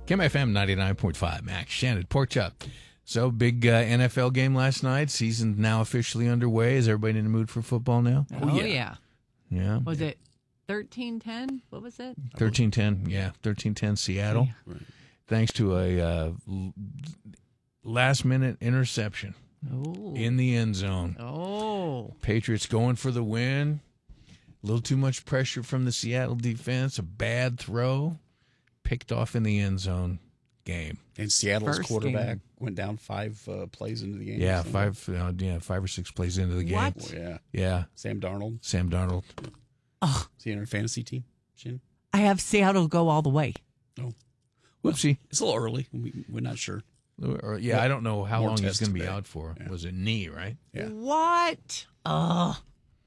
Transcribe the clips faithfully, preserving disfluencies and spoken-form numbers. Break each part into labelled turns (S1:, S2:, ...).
S1: Kim F M ninety-nine point five, Max Shannon, Pork Chop. So, big uh, N F L game last night. Season now officially underway. Is everybody in the mood for football now?
S2: Oh, yeah. Yeah.
S1: yeah.
S2: Was it thirteen ten? What was it?
S1: thirteen ten, yeah. thirteen ten Seattle.
S2: Yeah.
S1: Right. Thanks to a uh, last-minute interception
S2: oh.
S1: in the end zone.
S2: Oh.
S1: Patriots going for the win. A little too much pressure from the Seattle defense. A bad throw. Picked off in the end zone. Game.
S3: And Seattle's
S2: First
S3: quarterback
S2: game.
S3: went down five uh, plays into the game.
S1: Yeah,
S3: so.
S1: five. Uh, yeah, five or six plays into the game.
S2: What?
S3: Oh, yeah.
S1: Yeah.
S3: Sam Darnold.
S1: Sam Darnold.
S2: Oh.
S3: Is he in our fantasy team? Shannon?
S2: I have Seattle go all the way.
S3: Oh.
S1: Whoopsie.
S3: It's a little early. We, we're not sure.
S1: Or, yeah, I don't know how
S3: More
S1: long he's
S3: tests
S1: going to be
S3: today.
S1: out for.
S3: Yeah.
S1: Was it knee, right?
S3: Yeah.
S2: What? Oh.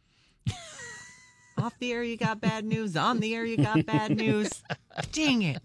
S2: Off the air, you got bad news. On the air, you got bad news. Dang it.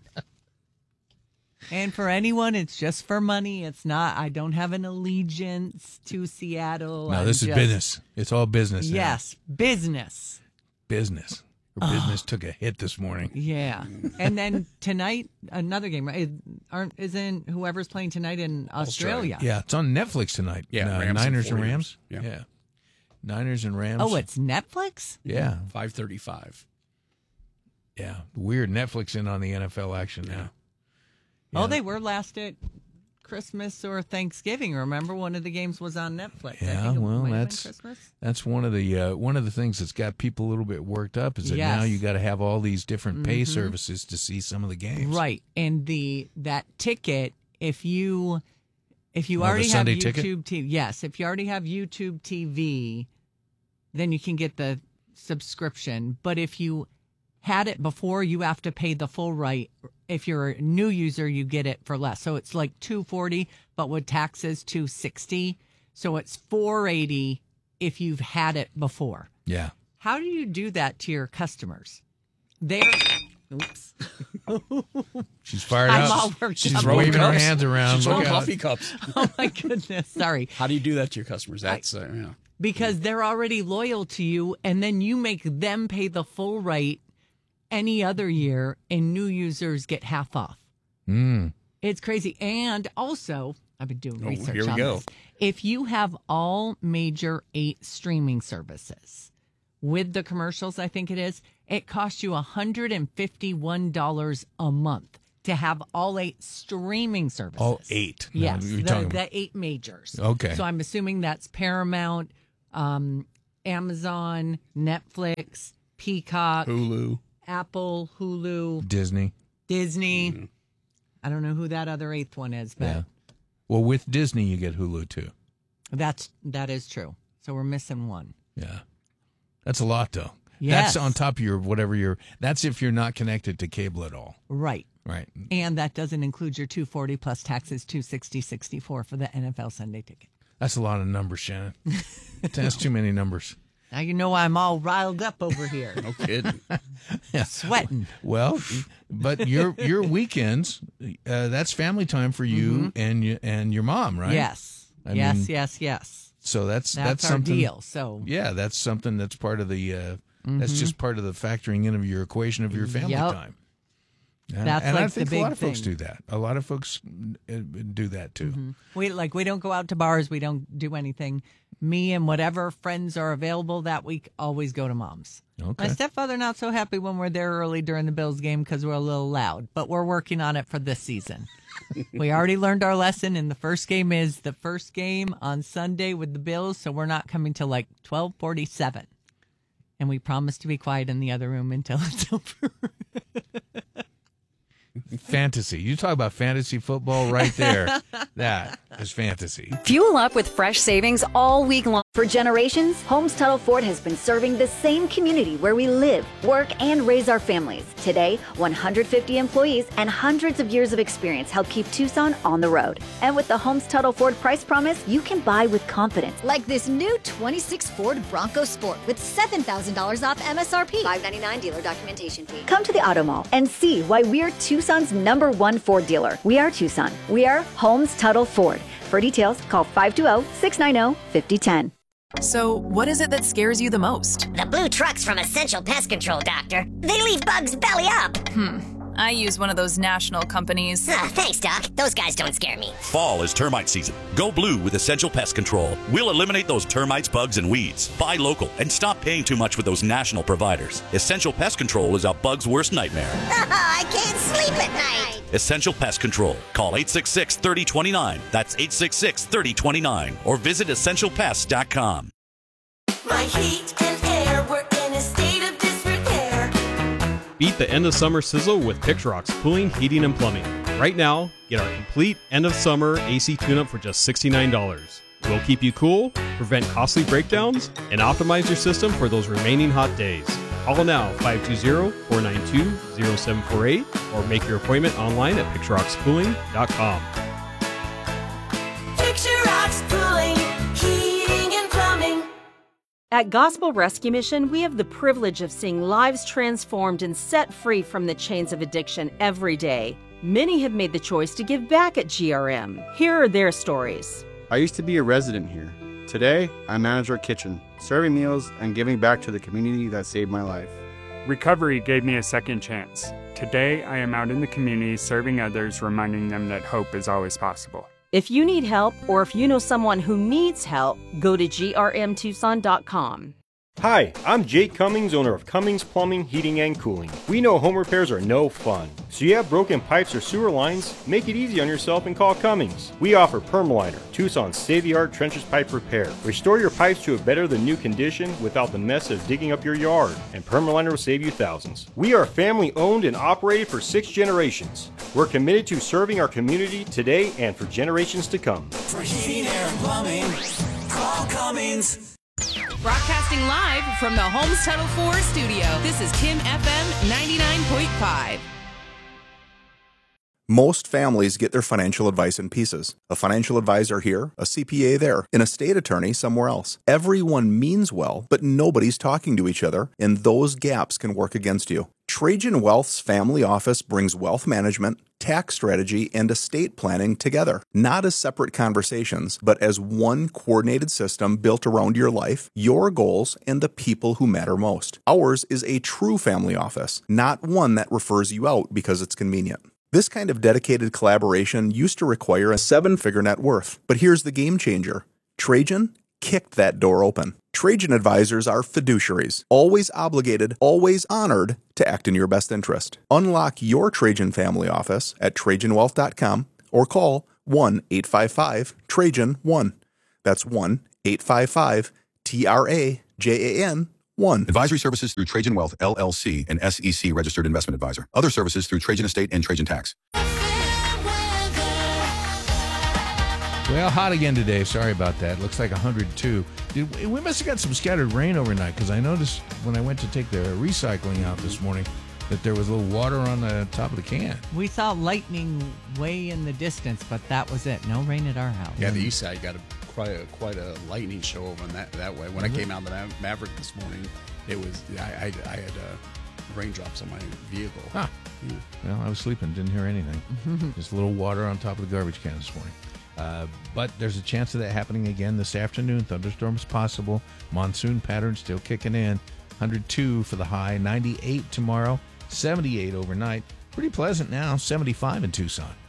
S2: And for anyone, it's just for money. It's not, I don't have an allegiance to Seattle.
S1: No,
S2: I'm
S1: this is
S2: just-
S1: business. It's all business now.
S2: Yes, business.
S1: Business. Her business took a hit this morning.
S2: Yeah. And then tonight, another game, right? Aren't, isn't whoever's playing tonight in Australia?
S1: Yeah, it's on Netflix tonight.
S3: Yeah,
S1: Uh,
S3: Rams and
S1: Niners and
S3: 49ers.
S1: Rams.
S3: Yeah.
S1: yeah. Niners and Rams.
S2: Oh, it's Netflix?
S1: Yeah.
S3: five thirty-five.
S1: Yeah. Weird. Netflix in on the N F L action now.
S2: Oh,
S1: Yeah.
S2: they were last at Christmas or Thanksgiving. Remember, one of the games was on Netflix. I
S1: Yeah,
S2: think it
S1: well,
S2: might have been
S1: that's
S2: Christmas.
S1: that's one of the uh, one of the things that's got people a little bit worked up is that
S2: Yes.
S1: now you got to have all these different pay
S2: Mhm.
S1: services to see some of the games.
S2: Right, and the that ticket, if you if you
S1: Oh, the
S2: already have
S1: Sunday
S2: YouTube
S1: ticket?
S2: T V, yes, if you already have YouTube T V, then you can get the subscription. But if you had it before, you have to pay the full right. If you're a new user, you get it for less. So it's like two forty, but with taxes two sixty. So it's four eighty if you've had it before.
S1: Yeah.
S2: How do you do that to your customers? They're oops.
S1: She's fired
S2: I'm
S1: up.
S2: all worked
S1: She's
S2: up.
S1: waving her
S3: cups.
S1: hands around.
S3: She's
S1: Look
S3: throwing
S1: out.
S3: coffee cups.
S2: Oh my goodness. Sorry.
S3: How do you do that to your customers? That's uh, yeah.
S2: Because they're already loyal to you, and then you make them pay the full rate any other year, and new users get half off.
S1: Mm.
S2: It's crazy. And also, I've been doing
S3: Oh,
S2: research
S3: here we
S2: on
S3: go.
S2: this. If you have all major eight streaming services with the commercials, I think it is, it costs you one hundred fifty-one dollars a month to have all eight streaming services.
S1: All eight. No,
S2: Yes,
S1: you're
S2: the,
S1: talking-
S2: the eight majors.
S1: Okay.
S2: So I'm assuming that's Paramount, um, Amazon, Netflix, Peacock,
S3: Hulu.
S2: Apple, Hulu,
S1: Disney.
S2: Disney.
S3: Mm-hmm.
S2: I don't know who that other eighth one is, but
S1: Yeah. Well, with Disney, you get Hulu too.
S2: that's that is true. So we're missing one.
S1: Yeah. That's a lot, though.
S2: Yes.
S1: That's on top of your whatever your. That's if you're not connected to cable at all.
S2: Right.
S1: Right.
S2: And that doesn't include your two forty plus taxes, two sixty sixty-four for the N F L Sunday ticket.
S1: That's a lot of numbers, Shannon. That's too many numbers.
S2: Now you know I'm all riled up over here.
S3: No kidding.
S2: Sweating.
S1: Well, but your your weekends, uh, that's family time for you and you, and your mom, right?
S2: Yes.
S1: I
S2: yes,
S1: mean,
S2: yes, yes.
S1: So that's
S2: That's,
S1: that's,
S2: our
S1: something.
S2: deal. So
S1: Yeah, that's something that's part of the. Uh, That's just part of the factoring in of your equation of your family
S2: Yep.
S1: time. And,
S2: That's
S1: and I
S2: like the
S1: think a
S2: big
S1: lot of folks
S2: thing.
S1: do that. A lot of folks uh, do that too.
S2: we like we don't go out to bars, we don't do anything. Me and whatever friends are available that week always go to mom's.
S1: Okay.
S2: My stepfather not so happy when we're there early during the Bills game because we're a little loud, but we're working on it for this season. We already learned our lesson, and the first game is the first game on Sunday with the Bills, so we're not coming till like twelve forty-seven. And we promise to be quiet in the other room until it's over.
S1: Fantasy. You talk about fantasy football right there. That is fantasy.
S4: Fuel up with fresh savings all week long.
S5: For generations, Holmes Tuttle Ford has been serving the same community where we live, work, and raise our families. Today, one hundred fifty employees and hundreds of years of experience help keep Tucson on the road. And with the Holmes Tuttle Ford price promise, you can buy with confidence.
S6: Like this new twenty-six Ford Bronco Sport with seven thousand dollars off M S R P. five ninety-nine dealer documentation fee.
S5: Come to the Auto Mall and see why we're Tucson's number one Ford dealer. We are Tucson. We are Holmes Tuttle Ford. For details, call five two zero, six nine zero, five zero one zero.
S7: So, what is it that scares you the most?
S8: The blue trucks from Essential Pest Control, Doctor. They leave bugs belly up.
S7: Hmm. I use one of those national companies.
S8: Ah, thanks, Doc. Those guys don't scare me.
S9: Fall is termite season. Go blue with Essential Pest Control. We'll eliminate those termites, bugs, and weeds. Buy local and stop paying too much with those national providers. Essential Pest Control is a bug's worst nightmare.
S8: Oh, I can't sleep at night.
S9: Essential Pest Control. Call eight six six, three oh two nine. That's eight six six, three oh two nine. Or visit essential pest dot com.
S10: My heat and air were in a state of disrepair.
S11: Beat the end of summer sizzle with Pixrox Cooling, Heating, and Plumbing. Right now, get our complete end of summer A C tune-up for just sixty-nine dollars. We'll keep you cool, prevent costly breakdowns, and optimize your system for those remaining hot days. Call now, five two zero, four nine two, zero seven four eight, or make your appointment online at pixrox cooling dot com.
S10: Pixrox Cooling, Heating, and Plumbing.
S12: At Gospel Rescue Mission, we have the privilege of seeing lives transformed and set free from the chains of addiction every day. Many have made the choice to give back at G R M. Here are their stories.
S13: I used to be a resident here. Today, I manage our kitchen, serving meals and giving back to the community that saved my life.
S14: Recovery gave me a second chance. Today, I am out in the community serving others, reminding them that hope is always possible.
S12: If you need help or if you know someone who needs help, go to G R M Tucson dot com.
S15: Hi, I'm Jake Cummings, owner of Cummings Plumbing, Heating, and Cooling. We know home repairs are no fun. So you have broken pipes or sewer lines? Make it easy on yourself and call Cummings. We offer Permaliner, Tucson's state-of-the-art trenchless pipe repair. Restore your pipes to a better than new condition without the mess of digging up your yard, and Permaliner will save you thousands. We are family owned and operated for six generations. We're committed to serving our community today and for generations to come.
S10: For heating, air, and plumbing, call Cummings.
S7: Broadcasting live from the Holmes Tuttle four studio. This is Kim F M ninety-nine point five.
S16: Most families get their financial advice in pieces. A financial advisor here, a C P A there, an estate attorney somewhere else. Everyone means well, but nobody's talking to each other, and those gaps can work against you. Trajan Wealth's family office brings wealth management, tax strategy, and estate planning together, not as separate conversations, but as one coordinated system built around your life, your goals, and the people who matter most. Ours is a true family office, not one that refers you out because it's convenient. This kind of dedicated collaboration used to require a seven-figure net worth, but here's the game changer. Trajan kicked that door open. Trajan advisors are fiduciaries, always obligated, always honored to act in your best interest. Unlock your Trajan family office at trajan wealth dot com or call one eight five five Trajan one. That's one eight five five T R A J A N one.
S17: Advisory services through Trajan Wealth, L L C, an S E C registered investment advisor. Other services through Trajan Estate and Trajan Tax.
S1: Well, hot again today. Sorry about that. Looks like one hundred two. Did, we must have got some scattered rain overnight because I noticed when I went to take the recycling out this morning that there was a little water on the top of the can.
S2: We saw lightning way in the distance, but that was it. No rain at our house.
S3: Yeah, the east side got a quite a quite a lightning show over in that that way. When
S1: Mm-hmm.
S3: I came out of the Ma- Maverick this morning, it was I I, I had uh, raindrops on my vehicle.
S1: Huh.
S3: Yeah.
S1: Well, I was sleeping, didn't hear anything. Just a little water on top of the garbage can this morning. Uh, but there's a chance of that happening again this afternoon. Thunderstorms possible. Monsoon pattern still kicking in. one hundred two for the high. ninety-eight tomorrow. seventy-eight overnight. Pretty pleasant now. seventy-five in Tucson.